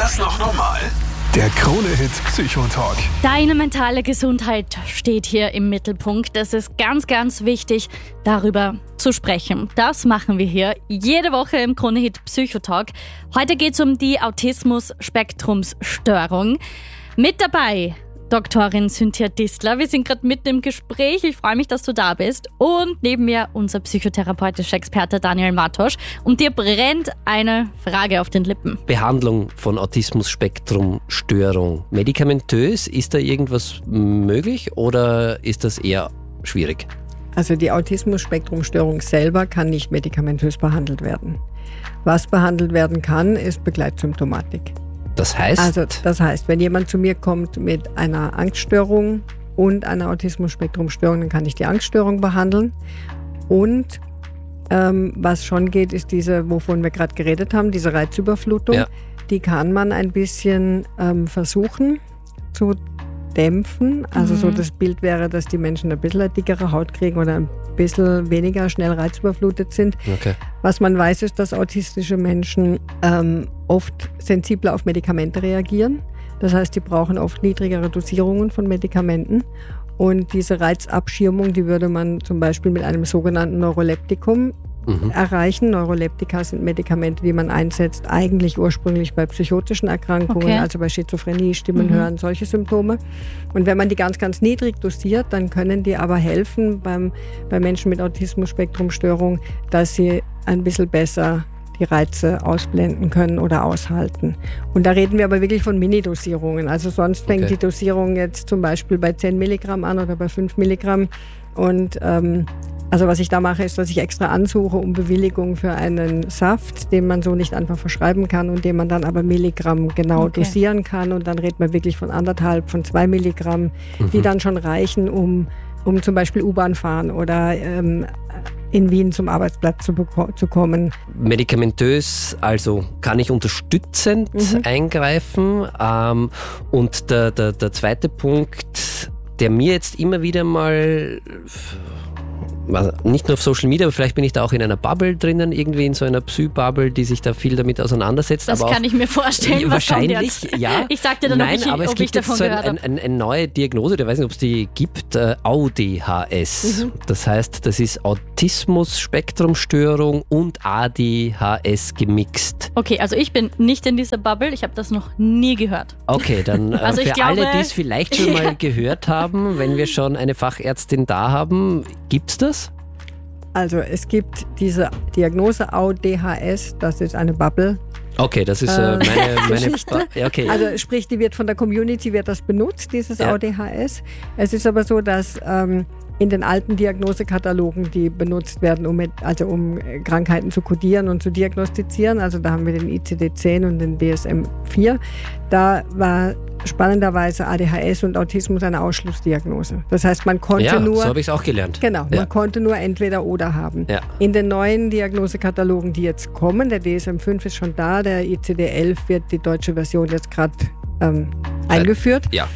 das noch normal? Der Krone-Hit Psychotalk. Deine mentale Gesundheit steht hier im Mittelpunkt. Es ist ganz, ganz wichtig, darüber zu sprechen. Das machen wir hier jede Woche im Krone-Hit Psychotalk. Heute geht es um die Autismus-Spektrums-Störung. Mit dabei Doktorin Cynthia Distler. Wir sind gerade mitten im Gespräch. Ich freue mich, dass du da bist. Und neben mir unser psychotherapeutischer Experte Daniel Matosch. Und dir brennt eine Frage auf den Lippen. Behandlung von Autismus-Spektrum-Störung. Medikamentös, ist da irgendwas möglich oder ist das eher schwierig? Also die Autismus-Spektrum-Störung selber kann nicht medikamentös behandelt werden. Was behandelt werden kann, ist Begleitsymptomatik. Das heißt, wenn jemand zu mir kommt mit einer Angststörung und einer Autismus-Spektrum-Störung, dann kann ich die Angststörung behandeln. Und was schon geht, ist diese, wovon wir gerade geredet haben, diese Reizüberflutung. Ja. Die kann man ein bisschen versuchen zu dämpfen. Also so das Bild wäre, dass die Menschen ein bisschen eine dickere Haut kriegen oder ein bisschen weniger schnell reizüberflutet sind. Okay. Was man weiß, ist, dass autistische Menschen oft sensibler auf Medikamente reagieren. Das heißt, die brauchen oft niedrigere Dosierungen von Medikamenten. Und diese Reizabschirmung, die würde man zum Beispiel mit einem sogenannten Neuroleptikum erreichen. Neuroleptika sind Medikamente, die man einsetzt, eigentlich ursprünglich bei psychotischen Erkrankungen, also bei Schizophrenie, Stimmen hören, solche Symptome. Und wenn man die ganz, ganz niedrig dosiert, dann können die aber helfen bei Menschen mit Autismus-Spektrum-Störung, dass sie ein bisschen besser die Reize ausblenden können oder aushalten. Und da reden wir aber wirklich von Minidosierungen. Also sonst fängt die Dosierung jetzt zum Beispiel bei 10 Milligramm an oder bei 5 Milligramm. Und also was ich da mache, ist, dass ich extra ansuche um Bewilligung für einen Saft, den man so nicht einfach verschreiben kann und den man dann aber Milligramm genau dosieren kann. Und dann redet man wirklich von 1,5, von 2 Milligramm, die dann schon reichen, um zum Beispiel U-Bahn fahren oder in Wien zum Arbeitsplatz zu kommen. Medikamentös, also kann ich unterstützend eingreifen. Und der zweite Punkt, der mir jetzt immer wieder mal, nicht nur auf Social Media, aber vielleicht bin ich da auch in einer Bubble drinnen, irgendwie in so einer Psy-Bubble, die sich da viel damit auseinandersetzt. Das aber kann ich mir vorstellen. Wahrscheinlich, ja. Ich sag dir dann, ob ich davon gehört habe. Eine neue Diagnose, ich weiß nicht, ob es die gibt, ADHS. Das heißt, das ist Autismus-Spektrum-Störung und ADHS gemixt. Okay, also ich bin nicht in dieser Bubble, ich habe das noch nie gehört. Okay, dann also für alle, die es vielleicht schon mal gehört haben, wenn wir schon eine Fachärztin da haben, gibt's das? Also es gibt diese Diagnose ADHS, das ist eine Bubble. Okay, das ist meine okay. Also sprich, die wird von der Community benutzt, dieses ADHS. Es ist aber so, dass in den alten Diagnosekatalogen, die benutzt werden, um Krankheiten zu kodieren und zu diagnostizieren, also da haben wir den ICD-10 und den DSM-4, da war spannenderweise ADHS und Autismus eine Ausschlussdiagnose. Das heißt, man konnte nur... so habe ich es auch gelernt. Genau, man konnte nur entweder oder haben. Ja. In den neuen Diagnosekatalogen, die jetzt kommen, der DSM-5 ist schon da, der ICD-11 wird die deutsche Version jetzt gerade eingeführt. Ja.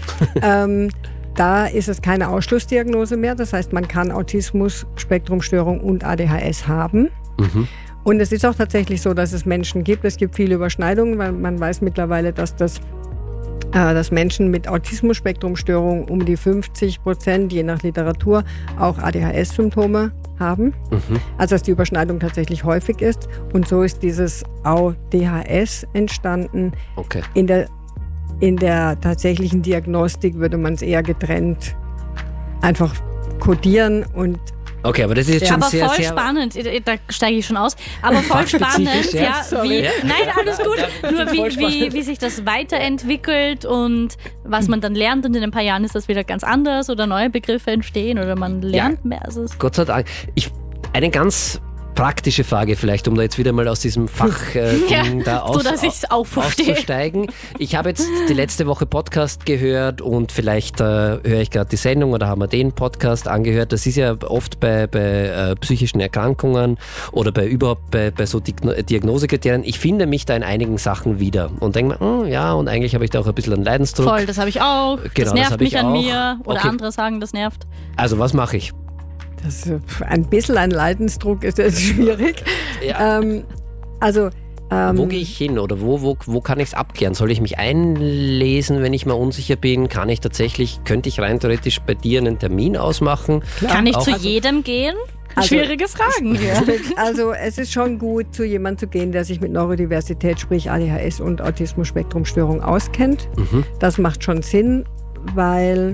Da ist es keine Ausschlussdiagnose mehr. Das heißt, man kann Autismus, Spektrumstörung und ADHS haben. Und es ist auch tatsächlich so, dass es Menschen gibt. Es gibt viele Überschneidungen, weil man weiß mittlerweile, dass Menschen mit Autismus-Spektrum-Störung um die 50%, je nach Literatur, auch ADHS-Symptome haben. Also dass die Überschneidung tatsächlich häufig ist. Und so ist dieses ADHS entstanden. Okay. In der tatsächlichen Diagnostik würde man es eher getrennt einfach kodieren und okay, aber das ist jetzt schon sehr, voll sehr spannend, da steige ich schon aus, aber voll spannend, nein, alles gut, nur wie sich das weiterentwickelt und was man dann lernt und in ein paar Jahren ist das wieder ganz anders oder neue Begriffe entstehen oder man lernt mehr. Also Gott sei Dank. Eine ganz praktische Frage vielleicht, um da jetzt wieder mal aus diesem Fach-Ding auszusteigen. Ich habe jetzt die letzte Woche Podcast gehört und vielleicht höre ich gerade die Sendung oder haben wir den Podcast angehört. Das ist ja oft bei psychischen Erkrankungen oder überhaupt bei so Diagnosekriterien. Ich finde mich da in einigen Sachen wieder und denke mir, ja, und eigentlich habe ich da auch ein bisschen einen Leidensdruck. Voll, das habe ich auch. Genau, das nervt mich an mir oder andere sagen, das nervt. Also was mache ich? Ein bisschen ein Leidensdruck ist jetzt schwierig. Ja. Also Wo gehe ich hin oder wo kann ich es abklären? Soll ich mich einlesen, wenn ich mal unsicher bin? Könnte ich rein theoretisch bei dir einen Termin ausmachen? Klar. Kann ich zu jedem gehen? Schwierige Fragen hier. Also es ist schon gut, zu jemandem zu gehen, der sich mit Neurodiversität, sprich ADHS und Autismus-Spektrum-Störung auskennt. Mhm. Das macht schon Sinn, weil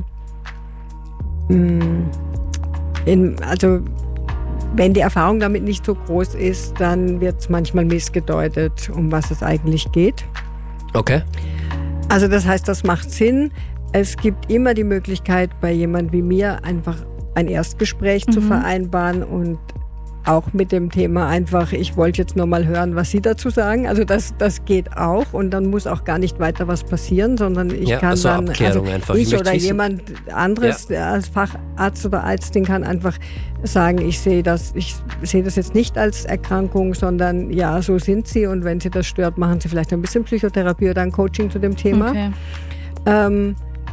wenn die Erfahrung damit nicht so groß ist, dann wird es manchmal missgedeutet, um was es eigentlich geht. Okay. Also das heißt, das macht Sinn. Es gibt immer die Möglichkeit, bei jemand wie mir einfach ein Erstgespräch zu vereinbaren und auch mit dem Thema einfach, ich wollte jetzt nur mal hören, was Sie dazu sagen. Also das geht auch und dann muss auch gar nicht weiter was passieren, sondern ich kann also dann, Abklärung einfach. Ich oder jemand anderes als Facharzt oder Ärztin kann einfach sagen, ich sehe das jetzt nicht als Erkrankung, sondern ja, so sind Sie und wenn Sie das stört, machen Sie vielleicht ein bisschen Psychotherapie oder ein Coaching zu dem Thema. Okay.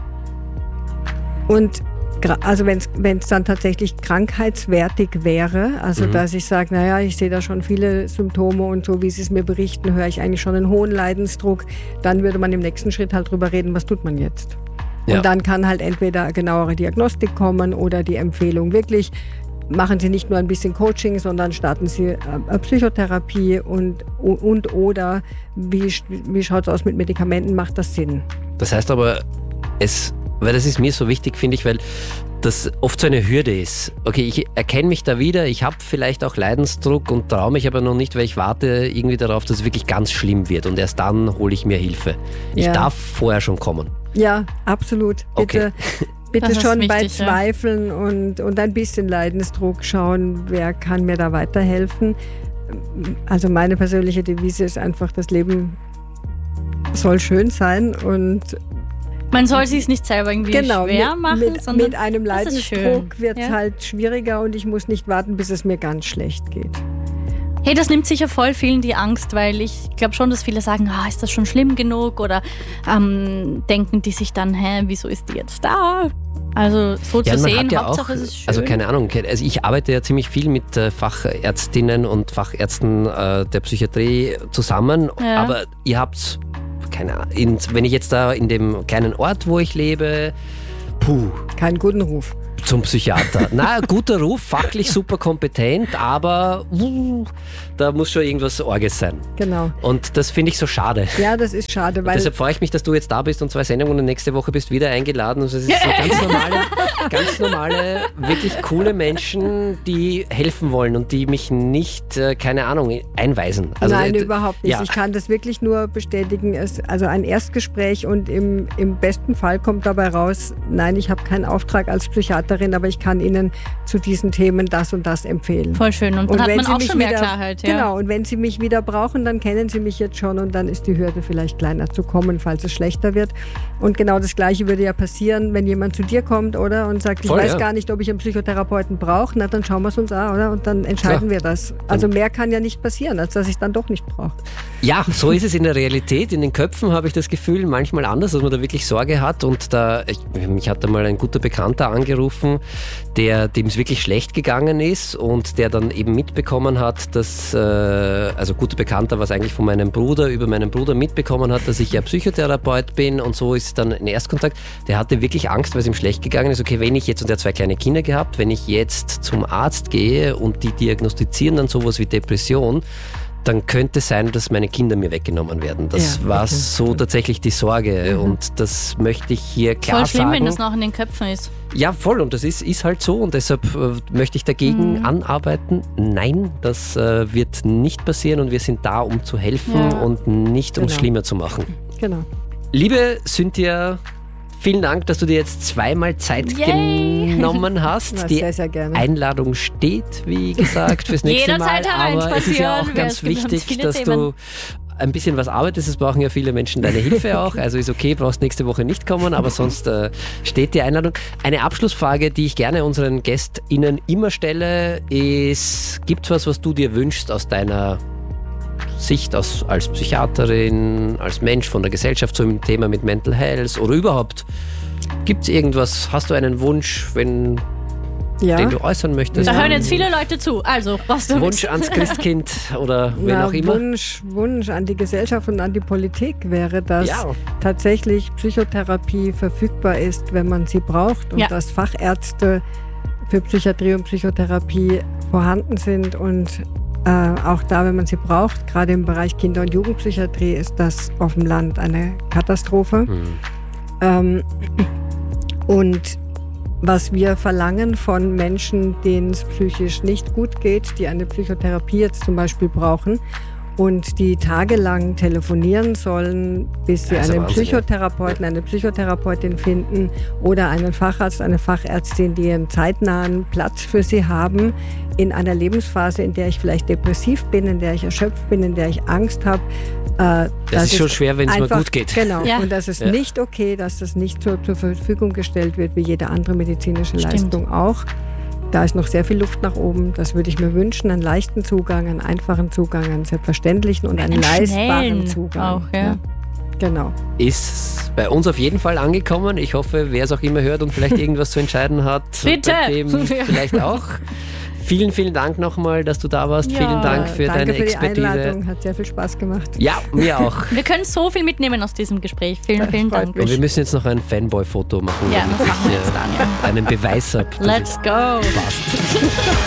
Und also wenn es dann tatsächlich krankheitswertig wäre, also dass ich sage, naja, ich sehe da schon viele Symptome und so, wie Sie es mir berichten, höre ich eigentlich schon einen hohen Leidensdruck, dann würde man im nächsten Schritt halt drüber reden, was tut man jetzt? Ja. Und dann kann halt entweder genauere Diagnostik kommen oder die Empfehlung wirklich, machen Sie nicht nur ein bisschen Coaching, sondern starten Sie Psychotherapie und oder wie schaut es aus mit Medikamenten, macht das Sinn? Das heißt aber, weil das ist mir so wichtig, finde ich, weil das oft so eine Hürde ist. Okay, ich erkenne mich da wieder, ich habe vielleicht auch Leidensdruck und traue mich aber noch nicht, weil ich warte irgendwie darauf, dass es wirklich ganz schlimm wird und erst dann hole ich mir Hilfe. Ich darf vorher schon kommen. Ja, absolut. Bitte schon wichtig, bei Zweifeln und ein bisschen Leidensdruck schauen, wer kann mir da weiterhelfen. Also meine persönliche Devise ist einfach, das Leben soll schön sein und man soll es nicht selber irgendwie schwer machen, sondern mit einem Leidensdruck wird es halt schwieriger und ich muss nicht warten, bis es mir ganz schlecht geht. Hey, das nimmt sicher voll vielen die Angst, weil ich glaube schon, dass viele sagen, ist das schon schlimm genug oder denken die sich dann, wieso ist die jetzt da? Also so zu sehen, Hauptsache es ist schön. Also keine Ahnung, also ich arbeite ja ziemlich viel mit Fachärztinnen und Fachärzten der Psychiatrie zusammen, aber ihr habt wenn ich jetzt da in dem kleinen Ort, wo ich lebe, keinen guten Ruf. Zum Psychiater. Na, guter Ruf, fachlich super kompetent, aber da muss schon irgendwas Orges sein. Genau. Und das finde ich so schade. Ja, das ist schade, weil... Deshalb freue ich mich, dass du jetzt da bist und 2 Sendungen und nächste Woche bist wieder eingeladen. Also es ist so ganz normale, wirklich coole Menschen, die helfen wollen und die mich nicht, keine Ahnung, einweisen. Also, nein, überhaupt nicht. Ja. Ich kann das wirklich nur bestätigen. Also ein Erstgespräch und im besten Fall kommt dabei raus, nein, ich habe keinen Auftrag als Psychiaterin, aber ich kann Ihnen zu diesen Themen das und das empfehlen. Voll schön. Und dann hat man auch schon mehr Klarheit. Ja. Genau, und wenn Sie mich wieder brauchen, dann kennen Sie mich jetzt schon und dann ist die Hürde vielleicht kleiner zu kommen, falls es schlechter wird. Und genau das Gleiche würde ja passieren, wenn jemand zu dir kommt, oder? Und sagt, ich weiß gar nicht, ob ich einen Psychotherapeuten brauche. Na, dann schauen wir es uns an, oder? Und dann entscheiden wir das. Also mehr kann ja nicht passieren, als dass ich dann doch nicht brauche. Ja, so ist es in der Realität. In den Köpfen habe ich das Gefühl, manchmal anders, dass man da wirklich Sorge hat. Und mich hat da mal ein guter Bekannter angerufen, dem es wirklich schlecht gegangen ist und der dann eben mitbekommen hat, dass, also guter Bekannter, was eigentlich von meinem Bruder, über meinen Bruder mitbekommen hat, dass ich ja Psychotherapeut bin und so ist dann ein Erstkontakt. Der hatte wirklich Angst, weil es ihm schlecht gegangen ist. Okay, wenn ich jetzt, und er hat 2 kleine Kinder gehabt, wenn ich jetzt zum Arzt gehe und die diagnostizieren dann sowas wie Depression, dann könnte es sein, dass meine Kinder mir weggenommen werden. Das war so tatsächlich die Sorge und das möchte ich hier klar sagen. Voll schlimm, wenn das noch in den Köpfen ist. Ja, voll, und das ist halt so und deshalb möchte ich dagegen anarbeiten. Nein, das wird nicht passieren und wir sind da, um zu helfen und nicht um es schlimmer zu machen. Genau. Liebe Cynthia, vielen Dank, dass du dir jetzt 2-mal Zeit genommen hast. Na, die sehr, sehr gerne. Einladung steht, wie gesagt, fürs nächste Mal. Aber es ist ja auch ganz wichtig, dass du ein bisschen was arbeitest. Es brauchen ja viele Menschen deine Hilfe auch. Also ist okay, brauchst nächste Woche nicht kommen, aber sonst steht die Einladung. Eine Abschlussfrage, die ich gerne unseren GästInnen immer stelle, ist, gibt es was du dir wünschst aus deiner Sicht als Psychiaterin, als Mensch von der Gesellschaft zum Thema mit Mental Health oder überhaupt? Gibt es irgendwas? Hast du einen Wunsch, wenn den du äußern möchtest? Da hören jetzt viele Leute zu. Also, was du Wunsch ans Christkind oder wen auch immer? Wunsch an die Gesellschaft und an die Politik wäre, dass tatsächlich Psychotherapie verfügbar ist, wenn man sie braucht und dass Fachärzte für Psychiatrie und Psychotherapie vorhanden sind und auch da, wenn man sie braucht, gerade im Bereich Kinder- und Jugendpsychiatrie ist das auf dem Land eine Katastrophe. Und was wir verlangen von Menschen, denen es psychisch nicht gut geht, die eine Psychotherapie jetzt zum Beispiel brauchen und die tagelang telefonieren sollen, bis sie einen Psychotherapeuten, eine Psychotherapeutin finden oder einen Facharzt, eine Fachärztin, die einen zeitnahen Platz für sie haben, in einer Lebensphase, in der ich vielleicht depressiv bin, in der ich erschöpft bin, in der ich Angst habe. Das ist schon schwer, wenn es mal gut geht. Genau, und das ist nicht okay, dass das nicht zur Verfügung gestellt wird, wie jede andere medizinische Leistung auch. Da ist noch sehr viel Luft nach oben. Das würde ich mir wünschen, einen leichten Zugang, einen einfachen Zugang, einen selbstverständlichen und einen leistbaren Zugang. Auch, ja. Genau. Ist bei uns auf jeden Fall angekommen. Ich hoffe, wer es auch immer hört und vielleicht irgendwas zu entscheiden hat, bitte. Bei dem vielleicht auch. Vielen, vielen Dank nochmal, dass du da warst. Ja, vielen Dank für deine Expertise. Danke für die Einladung, hat sehr viel Spaß gemacht. Ja, mir auch. Wir können so viel mitnehmen aus diesem Gespräch. Vielen, vielen Dank. Und wir müssen jetzt noch ein Fanboy-Foto machen. Ja, das machen wir jetzt dann. Ja. Einen Beweis habe. Let's go. Passt.